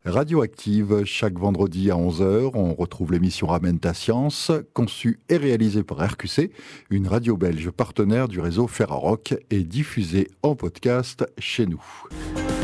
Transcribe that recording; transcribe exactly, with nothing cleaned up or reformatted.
Radioactive, chaque vendredi à onze heures, on retrouve l'émission Ramène ta science, conçue et réalisée par R Q C, une radio belge partenaire du réseau Ferrarock et diffusée en podcast chez nous.